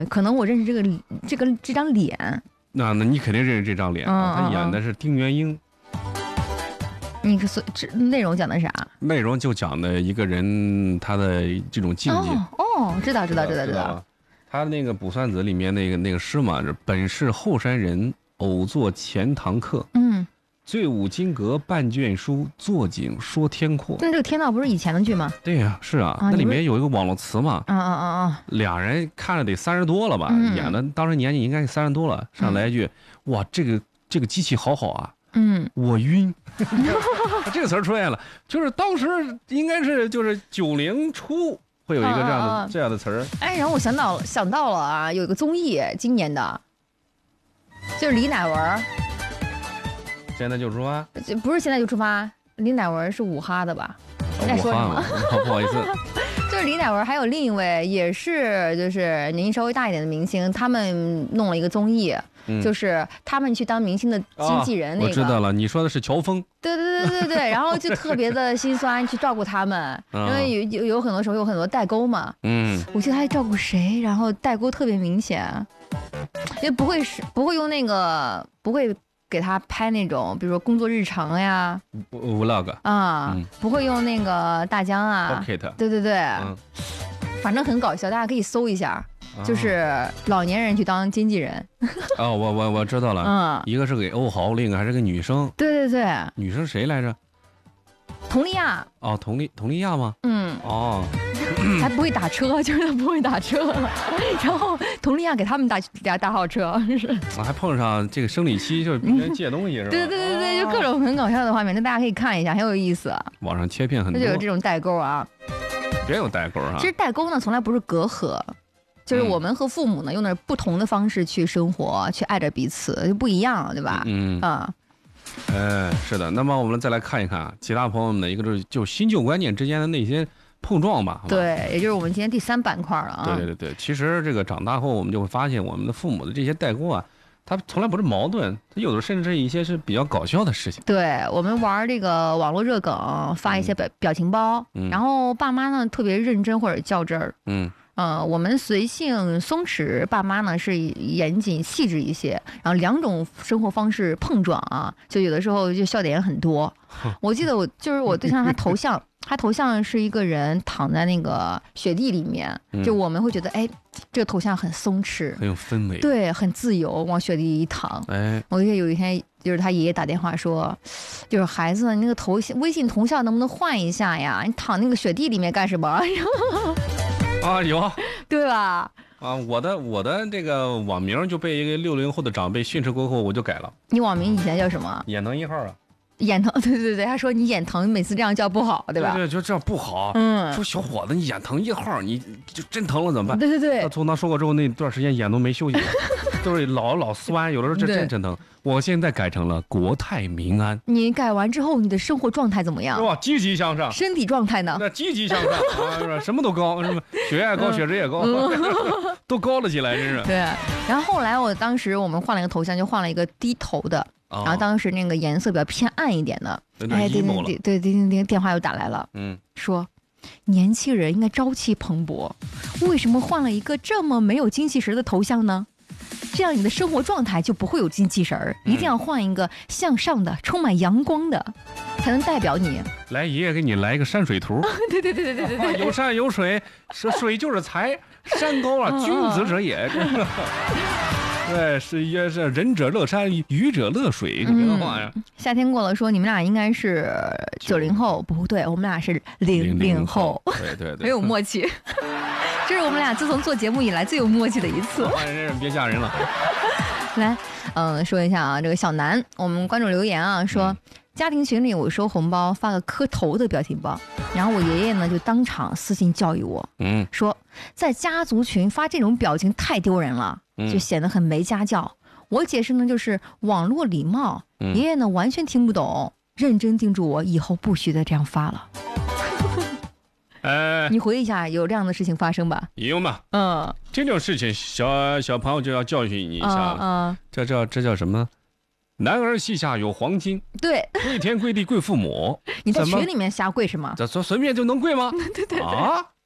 可能我认识这张脸。 那你肯定认识这张脸，他演的是丁元英。 你这内容讲的啥？ 内容就讲的一个人他的这种境界。 知道。 他那个《卜算子》里面那个诗嘛，本是后山人，偶作钱塘客。醉舞金阁半卷书，坐井说天阔。 那这个天道不是以前的剧吗？ 对呀，是啊，那里面有一个网络词嘛。俩人看着得30多了吧，演的当时年纪应该是30多了，上来一句，哇，这个机器好啊。我晕。这个词儿出现了，就是当时应该是就是90初会有一个这样的词儿。 哎，然后我想到了啊，有一个综艺，今年的，就是李乃文。 现在就出发？ 不是现在就出发，李乃文是武哈的吧？在说什么？ 不好意思。 就是李乃文还有另一位也是就是年纪稍微大一点的明星，他们弄了一个综艺。就是他们去当明星的经纪人那个。 我知道了，你说的是乔峰。 对，然后就特别的心酸，去照顾他们，因为有很多时候有很多代沟嘛。我记得他还照顾谁，然后代沟特别明显，因为不会用那个不会给他拍那种，比如说工作日常呀 ，vlog 不会用那个大疆啊，对，反正很搞笑，大家可以搜一下。就是老年人去当经纪人。 我知道了。一个是给欧豪，另一个还是个女生。对，女生谁来着？ 佟丽娅。 佟丽娅吗？ 还不会打车，就是他不会打车，然后佟丽娅给他们打好车， 还碰上这个生理期，就是别人借东西是吧？ 对，就各种很搞笑的画面，那大家可以看一下，很有意思。 网上切片很多， 就有这种代沟啊。 别有代沟啊！ 其实代沟呢，从来不是隔阂。就是我们和父母呢，用的不同的方式去生活，去爱着彼此，就不一样，对吧？ 是的。那么我们再来看一看其他朋友们的一个就新旧观念之间的那些碰撞吧。 对，也就是我们今天第3板块了啊。 对。其实这个长大后，我们就会发现，我们的父母的这些代沟啊，它从来不是矛盾，它有的甚至是一些是比较搞笑的事情。 对，我们玩这个网络热梗，发一些表情包，然后爸妈呢特别认真或者较真儿。我们随性松弛，爸妈呢是严谨细致一些，然后2种生活方式碰撞啊，就有的时候就笑点很多。我记得我对象他头像是一个人躺在那个雪地里面，就我们会觉得哎，这个头像很松弛， 很有氛围， 对，很自由，往雪地里一躺。我记得有一天就是他爷爷打电话说，就是孩子，你那个微信头像能不能换一下呀？你躺那个雪地里面干什么？ 有， 对吧？ 我的这个网名就被一个60后的长辈训斥过后，我就改了。 你网名以前叫什么？ 眼疼1号啊。 眼疼，对，他说你眼疼，每次这样叫不好，对吧？ 对，就这样不好。说小伙子，你眼疼1号，你就真疼了怎么办？ 对。 从他说过之后，那段时间眼都没休息，都是老酸，有的时候真疼。我现在改成了国泰民安。 你改完之后，你的生活状态怎么样？ 是吧？积极向上。 身体状态呢？ 那积极向上是吧？什么都高，是吧？血压也高，血脂也高，都高了起来，真是。 对。然后后来当时我们换了一个头像，就换了一个低头的。然后当时那个颜色比较偏暗一点的，对，电话又打来了，说年轻人应该朝气蓬勃，为什么换了一个这么没有精气神的头像呢？这样你的生活状态就不会有精气神儿，一定要换一个向上的、充满阳光的，才能代表你。 来，爷爷给你来一个山水图。 对， 有山有水，水就是财，山高啊，君子者也。对，是仁者乐山，愚者乐水，这个话呀。 夏天过了，说你们俩应该是90后，不对，我们俩是00后。 对， 很有默契。这是我们俩自从做节目以来最有默契的一次。 别吓人了。 来，说一下啊，这个小南，我们观众留言啊，说家庭群里我收红包发个磕头的表情包，然后我爷爷呢就当场私信教育我，说在家族群发这种表情太丢人了，就显得很没家教。我解释呢就是网络礼貌，爷爷呢完全听不懂，认真叮嘱我以后不许再这样发了。你回忆一下，有这样的事情发生吧？ 有嘛？这种事情小朋友就要教训你一下了。这叫什么？男儿膝下有黄金， 对， 跪天跪地跪父母。 你在群里面瞎跪什么？ 这随便就能跪吗？ 对。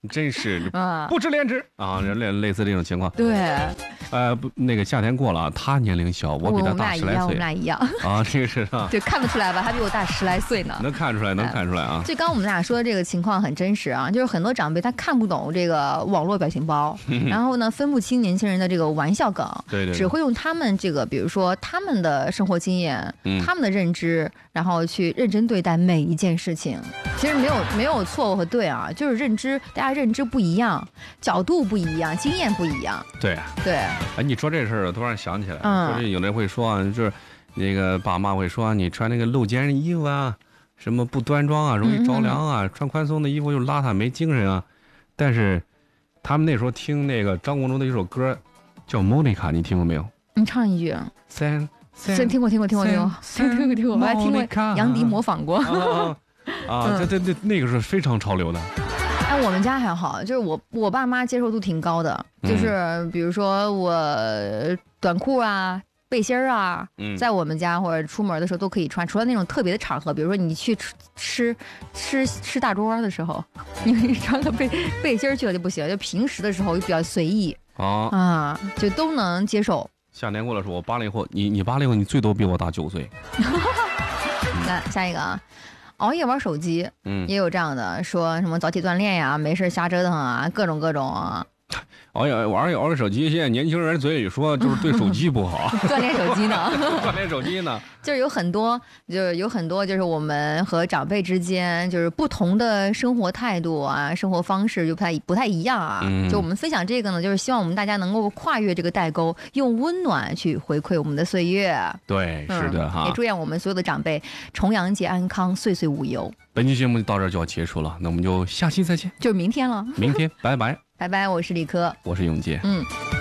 真是不知廉耻啊！类似这种情况。 对， 那个夏天过了，他年龄小，我比他大10来岁， 我们俩一样啊，这个是啊， 对，看得出来吧？他比我大10来岁呢， 能看出来啊。 所以刚刚我们俩说的这个情况很真实啊，就是很多长辈他看不懂这个网络表情包，然后呢分不清年轻人的这个玩笑梗， 对， 只会用他们这个，比如说他们的生活经验，他们的认知，然后去认真对待每一件事情。其实没有错误和对啊，就是大家认知不一样，角度不一样，经验不一样。 对。哎，你说这事儿，突然想起来，说有人会说啊，就是那个爸妈会说你穿那个露肩衣服啊，什么不端庄啊，容易着凉啊，穿宽松的衣服又邋遢没精神啊。但是他们那时候听那个张国荣的一首歌叫《莫妮卡》，你听过没有？ 你唱一句。听过，我还听过杨迪模仿过。 对，那个是非常潮流的。 哎，我们家还好，就是我爸妈接受度挺高的，就是比如说我短裤啊、背心儿啊，在我们家或者出门的时候都可以穿，除了那种特别的场合，比如说你去吃大桌的时候，你穿个背心儿去了就不行，就平时的时候就比较随意就都能接受。 夏天过了，说我80后，你80后，你最多比我大9岁。 那下一个啊。熬夜玩手机，也有这样的，说什么早起锻炼呀，没事瞎折腾啊，各种啊。 熬夜手机，现在年轻人嘴里说就是对手机不好， 锻炼手机呢，就是有很多，就是我们和长辈之间就是不同的生活态度啊，生活方式就不太一样啊。就我们分享这个呢，就是希望我们大家能够跨越这个代沟，用温暖去回馈我们的岁月。 对，是的哈。 也祝愿我们所有的长辈重阳节安康，岁岁无忧。 本期节目到这就要结束了，那我们就下期再见， 就是明天了。 明天，拜拜。 拜拜，我是李科， 我是永杰。